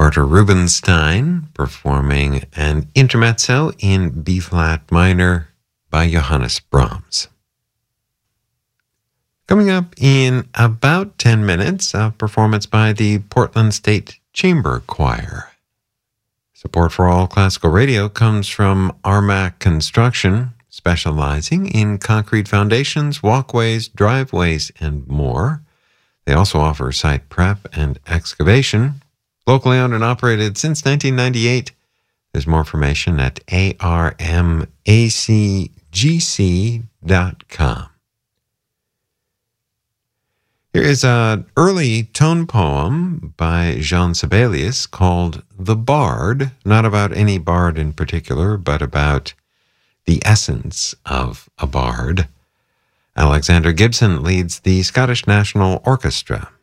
Artur Rubinstein performing an intermezzo in B-flat minor by Johannes Brahms. Coming up in about 10 minutes, a performance by the Portland State Chamber Choir. Support for All Classical Radio comes from Armac Construction, specializing in concrete foundations, walkways, driveways, and more. They also offer site prep and excavation. Locally owned and operated since 1998. There's more information at armacgc.com. Here is an early tone poem by Jean Sibelius called The Bard, not about any bard in particular, but about the essence of a bard. Alexander Gibson leads the Scottish National Orchestra.